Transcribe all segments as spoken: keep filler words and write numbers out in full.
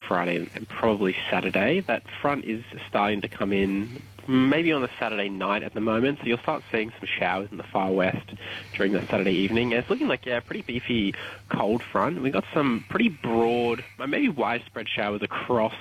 Friday and probably Saturday. That front is starting to come in maybe on the Saturday night at the moment, so you'll start seeing some showers in the far west during that Saturday evening. And it's looking like, yeah, a pretty beefy cold front. We've got some pretty broad, maybe widespread showers across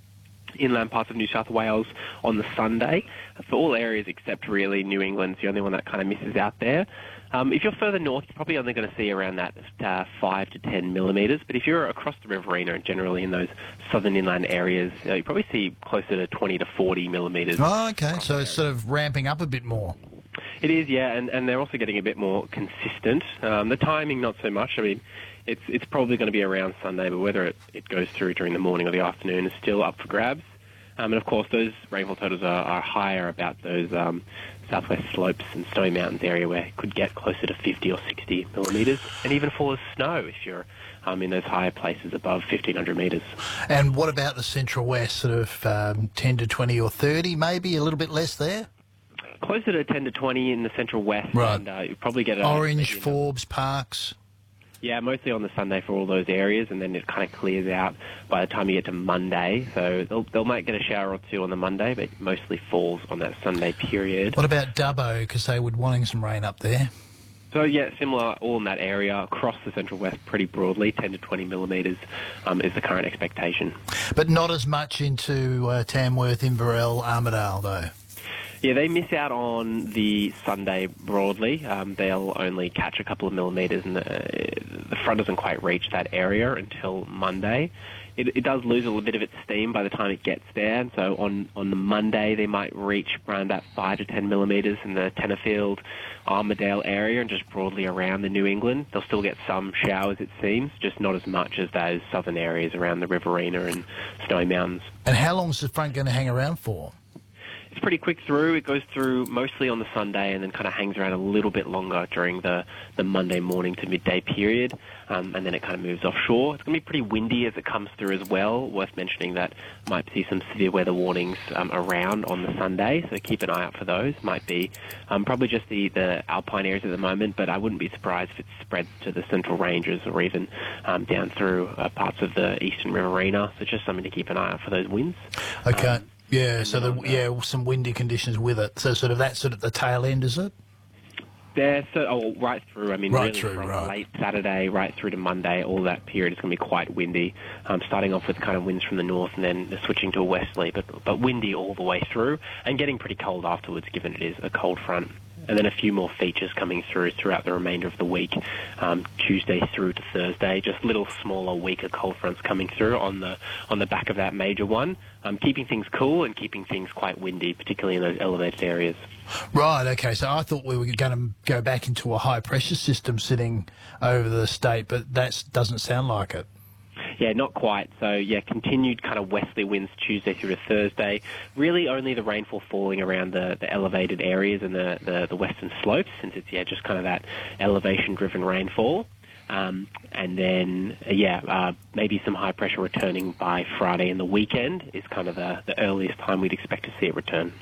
inland parts of New South Wales on the Sunday for all areas except really New England's the only one that kind of misses out there. Um, if you're further north, you're probably only going to see around that uh, five to ten millimetres. But if you're across the Riverina and generally in those southern inland areas, uh, you probably see closer to twenty to forty millimetres. Oh, okay. So it's sort of ramping up a bit more. It is, yeah, and, and they're also getting a bit more consistent. Um, the timing, not so much. I mean, it's it's probably going to be around Sunday, but whether it, it goes through during the morning or the afternoon is still up for grabs. Um, and, of course, those rainfall totals are, are higher about those um, southwest slopes and Snowy Mountains area where it could get closer to fifty or sixty millimetres and even fall as snow if you're um, in those higher places above fifteen hundred metres. And what about the Central West, sort of um, ten to twenty or thirty, maybe, a little bit less there? Closer to ten to twenty in the Central West. Right. And uh, you probably get a... Orange, you know, Forbes, Parks... Yeah, mostly on the Sunday for all those areas, and then it kind of clears out by the time you get to Monday. So they'll, they'll might get a shower or two on the Monday, but mostly falls on that Sunday period. What about Dubbo, because they were wanting some rain up there? So, yeah, similar, all in that area, across the Central West pretty broadly, ten to twenty millimetres um, is the current expectation. But not as much into uh, Tamworth, Inverell, Armidale, though? Yeah, they miss out on the Sunday broadly. Um, they'll only catch a couple of millimetres, and the, the front doesn't quite reach that area until Monday. It, it does lose a little bit of its steam by the time it gets there, and so on, on the Monday they might reach around about five to ten millimetres in the Tenterfield, Armidale area, and just broadly around the New England. They'll still get some showers, it seems, just not as much as those southern areas around the Riverina and Snowy Mountains. And how long is the front going to hang around for? It's pretty quick through. It goes through mostly on the Sunday and then kind of hangs around a little bit longer during the, the Monday morning to midday period, um, and then it kind of moves offshore. It's going to be pretty windy as it comes through as well. Worth mentioning that might see some severe weather warnings um, around on the Sunday, so keep an eye out for those. Might be um, probably just the, the alpine areas at the moment, but I wouldn't be surprised if it spreads to the central ranges or even um, down through uh, parts of the eastern Riverina. So just something to keep an eye out for those winds. Okay. Um, Yeah, so the, yeah, some windy conditions with it. So sort of that's sort of the tail end, is it? There, so oh, right through. I mean, right really through, from right. late Saturday right through to Monday, all that period is going to be quite windy. Um, starting off with kind of winds from the north and then switching to a westerly, but but windy all the way through, and getting pretty cold afterwards, given it is a cold front. And then a few more features coming through throughout the remainder of the week, um, Tuesday through to Thursday. Just little smaller, weaker cold fronts coming through on the on the back of that major one, um, keeping things cool and keeping things quite windy, particularly in those elevated areas. Right, okay, so I thought we were going to go back into a high-pressure system sitting over the state, but that doesn't sound like it. Yeah, not quite. So, yeah, continued kind of westerly winds Tuesday through to Thursday. Really only the rainfall falling around the, the elevated areas and the, the, the western slopes, since it's, yeah, just kind of that elevation-driven rainfall. Um, and then, uh, yeah, uh, maybe some high pressure returning by Friday and the weekend is kind of the, the earliest time we'd expect to see it return.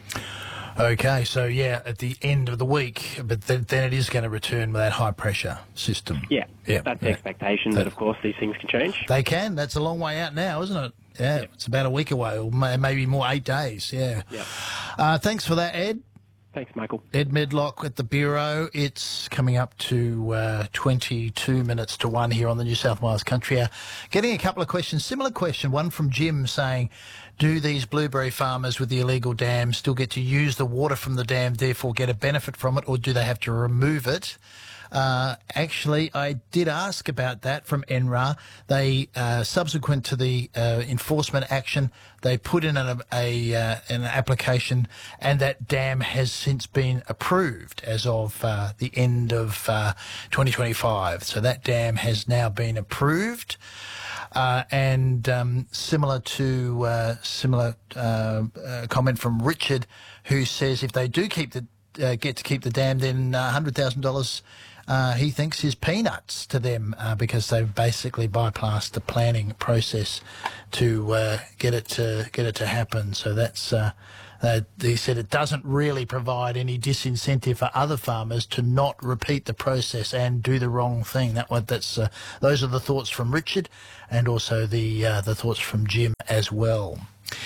Okay, so yeah, at the end of the week, but then, then it is going to return with that high pressure system. Yeah, yeah that's the yeah. expectation, that, but of course these things can change. They can. That's a long way out now, isn't it? Yeah, yeah. It's about a week away, or maybe more, eight days, yeah. yeah. Uh, thanks for that, Ed. Thanks, Michael. Ed Medlock at the Bureau. It's coming up to uh, twenty-two minutes to one here on the New South Wales Country Hour. Getting a couple of questions. Similar question, one from Jim saying, do these blueberry farmers with the illegal dam still get to use the water from the dam, therefore get a benefit from it, or do they have to remove it? Uh, actually, I did ask about that from N R A. They, uh, subsequent to the uh, enforcement action, they put in an, a, uh, an application, and that dam has since been approved as of uh, the end of uh, twenty twenty-five. So that dam has now been approved. Uh, and um, similar to uh, similar uh, uh, comment from Richard, who says if they do keep the uh, get to keep the dam, then uh, one hundred thousand dollars uh, he thinks is peanuts to them uh, because they've basically bypassed the planning process to uh, get it to get it to happen. So that's. Uh, Uh, he said it doesn't really provide any disincentive for other farmers to not repeat the process and do the wrong thing. That what that's uh, those are the thoughts from Richard, and also the uh, the thoughts from Jim as well.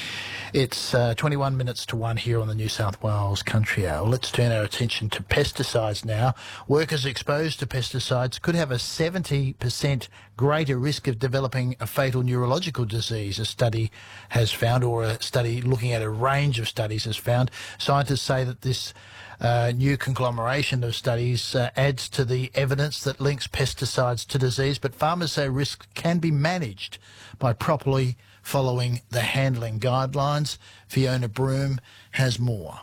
It's uh, twenty-one minutes to one here on the New South Wales Country Hour. Let's turn our attention to pesticides now. Workers exposed to pesticides could have a seventy percent greater risk of developing a fatal neurological disease, a study has found, or a study looking at a range of studies has found. Scientists say that this uh, new conglomeration of studies uh, adds to the evidence that links pesticides to disease, but farmers say risk can be managed by properly following the handling guidelines. Fiona Broom has more.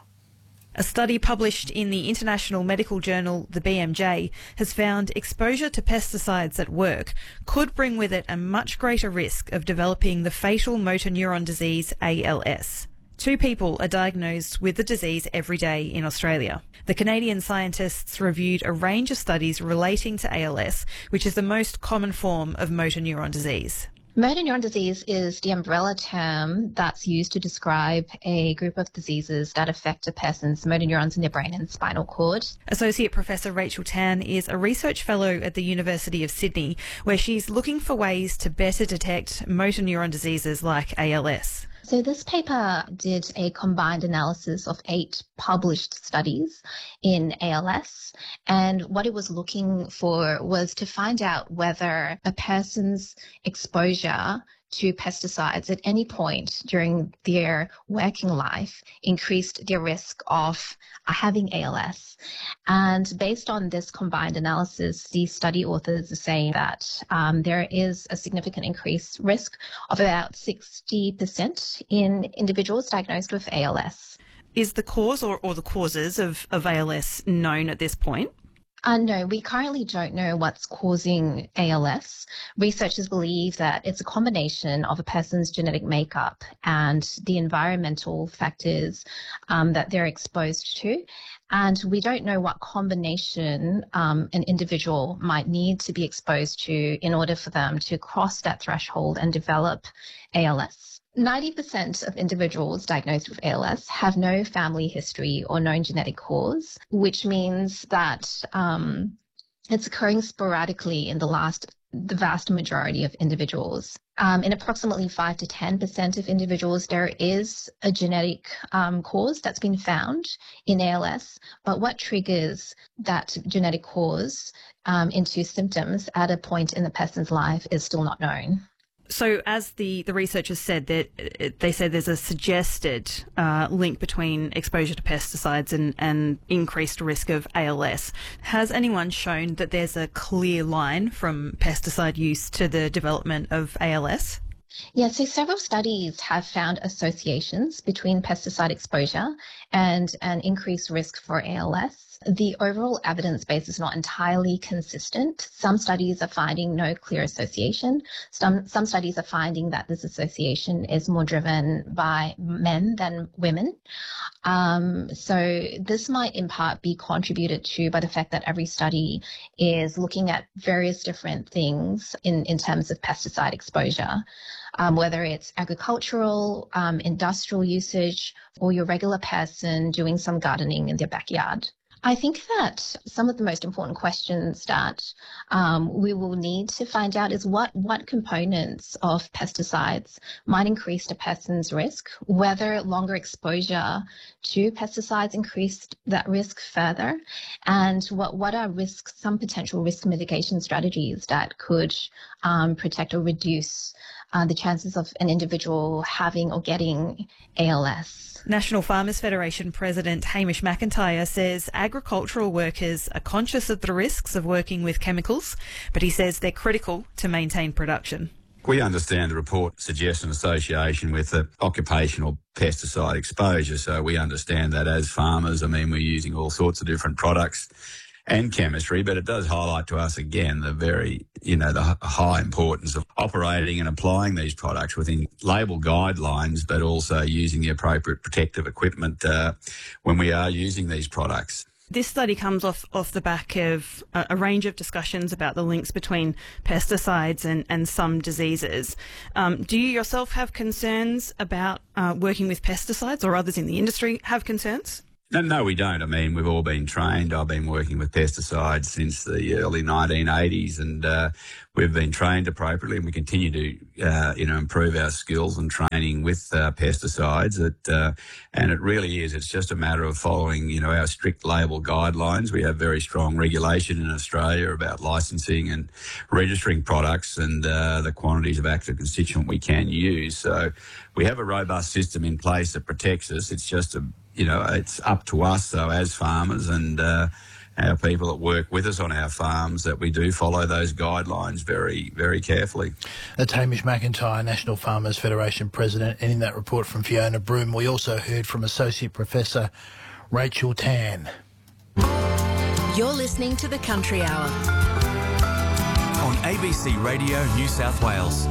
A study published in the international medical journal, the B M J, has found exposure to pesticides at work could bring with it a much greater risk of developing the fatal motor neuron disease, A L S. Two people are diagnosed with the disease every day in Australia. The Canadian scientists reviewed a range of studies relating to A L S, which is the most common form of motor neuron disease. Motor neuron disease is the umbrella term that's used to describe a group of diseases that affect a person's motor neurons in their brain and spinal cord. Associate Professor Rachel Tan is a research fellow at the University of Sydney, where she's looking for ways to better detect motor neuron diseases like A L S. So this paper did a combined analysis of eight published studies in A L S, and what it was looking for was to find out whether a person's exposure to pesticides at any point during their working life increased their risk of having A L S. And based on this combined analysis, the study authors are saying that um, there is a significant increased risk of about sixty percent in individuals diagnosed with A L S. Is the cause or, or the causes of, of A L S known at this point? Uh, no, we currently don't know what's causing A L S. Researchers believe that it's a combination of a person's genetic makeup and the environmental factors um, that they're exposed to. And we don't know what combination um, an individual might need to be exposed to in order for them to cross that threshold and develop A L S. ninety percent of individuals diagnosed with A L S have no family history or known genetic cause, which means that um, it's occurring sporadically in the last, the vast majority of individuals. Um, in approximately five to ten percent of individuals, there is a genetic um, cause that's been found in A L S, but what triggers that genetic cause um, into symptoms at a point in the person's life is still not known. So as the, the researchers said, that they say there's a suggested uh, link between exposure to pesticides and, and increased risk of A L S. Has anyone shown that there's a clear line from pesticide use to the development of A L S? Yeah, so several studies have found associations between pesticide exposure and an increased risk for A L S. The overall evidence base is not entirely consistent. Some studies are finding no clear association. Some, some studies are finding that this association is more driven by men than women. Um, so this might in part be contributed to by the fact that every study is looking at various different things in, in terms of pesticide exposure. Um, whether it's agricultural, um, industrial usage, or your regular person doing some gardening in their backyard. I think that some of the most important questions that um, we will need to find out is what, what components of pesticides might increase a person's risk, whether longer exposure to pesticides increased that risk further, and what, what are risks, some potential risk mitigation strategies that could um, protect or reduce uh, the chances of an individual having or getting A L S. National Farmers Federation President Hamish McIntyre says agricultural workers are conscious of the risks of working with chemicals, but he says they're critical to maintain production. We understand the report suggests an association with the occupational pesticide exposure, so we understand that as farmers, I mean, we're using all sorts of different products and chemistry, but it does highlight to us again the very, you know, the high importance of operating and applying these products within label guidelines, but also using the appropriate protective equipment uh, when we are using these products. This study comes off, off the back of a, a range of discussions about the links between pesticides and, and some diseases. Um, do you yourself have concerns about uh, working with pesticides, or others in the industry have concerns? No, no, we don't. I mean, we've all been trained. I've been working with pesticides since the early nineteen eighties, and uh, we've been trained appropriately, and we continue to, uh, you know, improve our skills and training with uh, pesticides. It, uh, and it really is. It's just a matter of following, you know, our strict label guidelines. We have very strong regulation in Australia about licensing and registering products and uh, the quantities of active constituent we can use. So we have a robust system in place that protects us. It's just a You know, it's up to us, though, as farmers and uh, our people that work with us on our farms, that we do follow those guidelines very, very carefully. That's Hamish McIntyre, National Farmers Federation President, and in that report from Fiona Broome, we also heard from Associate Professor Rachel Tan. You're listening to The Country Hour on A B C Radio New South Wales.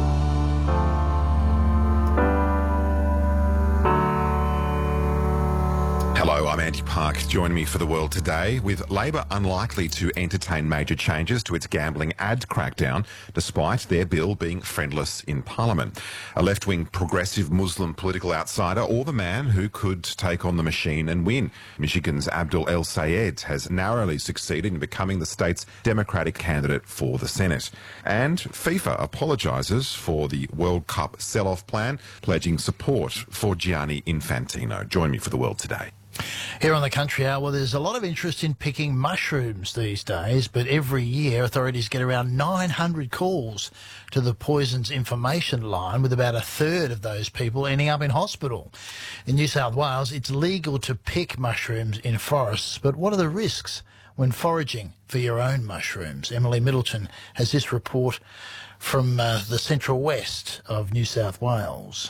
Hello, I'm Andy Park. Joining me for The World Today. With Labor unlikely to entertain major changes to its gambling ad crackdown, despite their bill being friendless in Parliament. A left-wing progressive Muslim political outsider, or the man who could take on the machine and win. Michigan's Abdul El Sayed has narrowly succeeded in becoming the state's Democratic candidate for the Senate. And FIFA apologises for the World Cup sell-off plan, pledging support for Gianni Infantino. Join me for The World Today. Here on the Country Hour, well, there's a lot of interest in picking mushrooms these days, but every year authorities get around nine hundred calls to the Poisons Information Line, with about a third of those people ending up in hospital. In New South Wales, it's legal to pick mushrooms in forests, but what are the risks when foraging for your own mushrooms? Emily Middleton has this report from uh, the central west of New South Wales.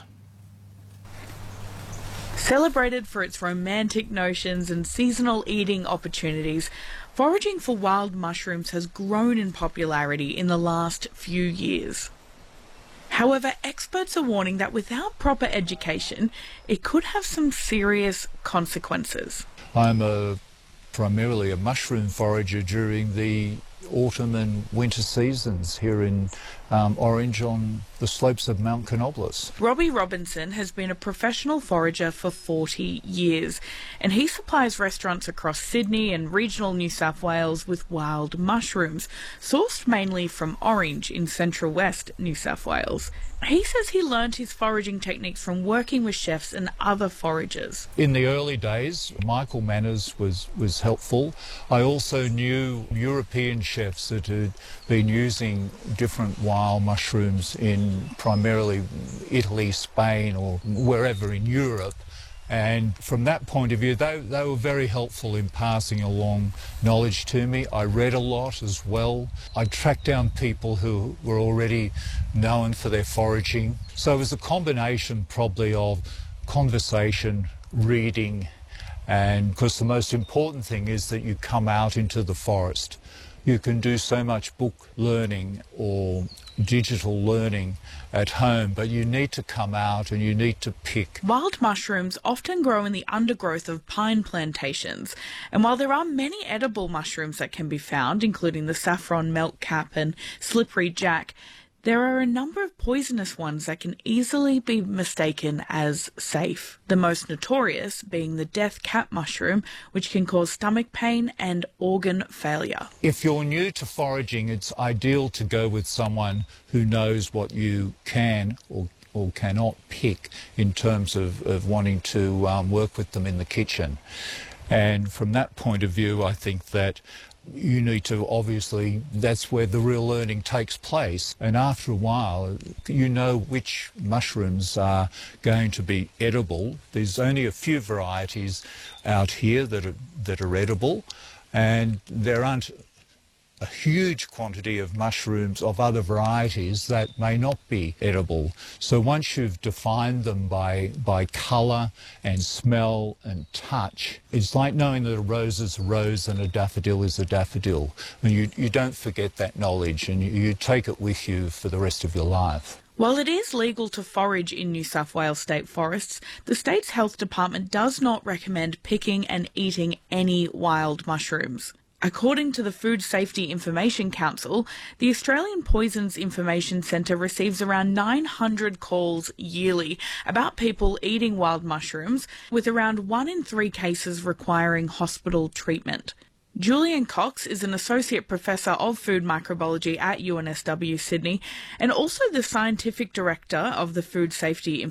Celebrated for its romantic notions and seasonal eating opportunities, foraging for wild mushrooms has grown in popularity in the last few years. However, experts are warning that without proper education, it could have some serious consequences. I'm a, primarily a mushroom forager during the autumn and winter seasons here in um, Orange on the slopes of Mount Canobolas. Robbie Robinson has been a professional forager for forty years, and he supplies restaurants across Sydney and regional New South Wales with wild mushrooms, sourced mainly from Orange in central west New South Wales. He says he learned his foraging techniques from working with chefs and other foragers. In the early days, Michael Manners was, was helpful. I also knew European chefs that had been using different wild mushrooms in primarily Italy, Spain, or wherever in Europe. And from that point of view, they, they were very helpful in passing along knowledge to me. I read a lot as well. I tracked down people who were already known for their foraging. So it was a combination probably of conversation, reading, and because the most important thing is that you come out into the forest. You can do so much book learning or digital learning at home, but you need to come out and you need to pick. Wild mushrooms often grow in the undergrowth of pine plantations, and while there are many edible mushrooms that can be found, including the saffron milkcap and slippery jack, there are a number of poisonous ones that can easily be mistaken as safe. The most notorious being the death cap mushroom, which can cause stomach pain and organ failure. If you're new to foraging, it's ideal to go with someone who knows what you can or or cannot pick in terms of, of wanting to um, work with them in the kitchen. And from that point of view, I think that you need to, obviously, that's where the real learning takes place. And after a while, you know which mushrooms are going to be edible. There's only a few varieties out here that are, that are edible, and there aren't a huge quantity of mushrooms of other varieties that may not be edible. So once you've defined them by, by colour and smell and touch, it's like knowing that a rose is a rose and a daffodil is a daffodil. And you, you don't forget that knowledge, and you, you take it with you for the rest of your life. While it is legal to forage in New South Wales state forests, the state's health department does not recommend picking and eating any wild mushrooms. According to the Food Safety Information Council, the Australian Poisons Information Centre receives around nine hundred calls yearly about people eating wild mushrooms, with around one in three cases requiring hospital treatment. Julian Cox is an Associate Professor of Food Microbiology at U N S W Sydney and also the Scientific Director of the Food Safety